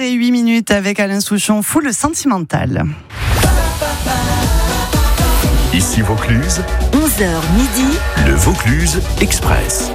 11h08 avec Alain Souchon, full sentimental. Ici Vaucluse, 11h midi, le Vaucluse Express.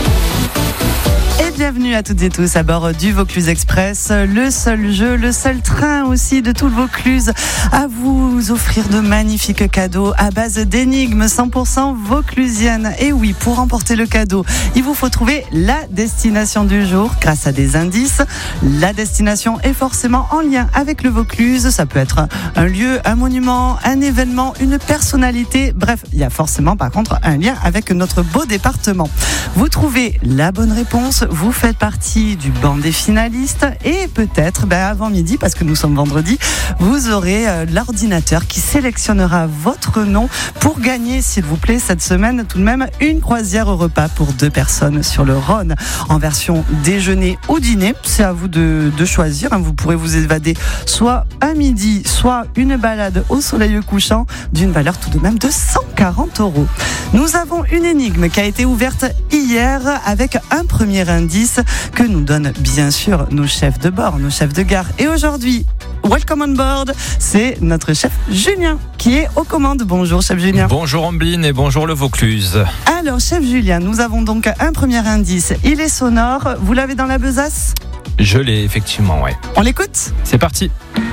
Et bienvenue à toutes et tous à bord du Vaucluse Express, le seul jeu, le seul train aussi de tout le Vaucluse à vous offrir de magnifiques cadeaux à base d'énigmes 100% vauclusiennes. Et oui, pour remporter le cadeau, il vous faut trouver la destination du jour grâce à des indices. La destination est forcément en lien avec le Vaucluse. Ça peut être un lieu, un monument, un événement, une personnalité. Bref, il y a forcément par contre un lien avec notre beau département. Vous trouvez la bonne réponse, vous faites partie du banc des finalistes et peut-être avant midi, parce que nous sommes vendredi, vous aurez l'ordinateur qui sélectionnera votre nom pour gagner, s'il vous plaît, cette semaine tout de même une croisière au repas pour 2 personnes sur le Rhône en version déjeuner ou dîner. C'est à vous de choisir. Vous pourrez vous évader soit à midi, soit une balade au soleil couchant d'une valeur tout de même de 140 €. Nous avons une énigme qui a été ouverte hier avec un premier indice que nous donnent bien sûr nos chefs de bord, nos chefs de gare. Et aujourd'hui, welcome on board, c'est notre chef Julien qui est aux commandes. Bonjour chef Julien. Bonjour Ambline et bonjour le Vaucluse. Alors chef Julien, nous avons donc un premier indice, il est sonore, vous l'avez dans la besace ? Je l'ai effectivement, ouais. On l'écoute ? C'est parti.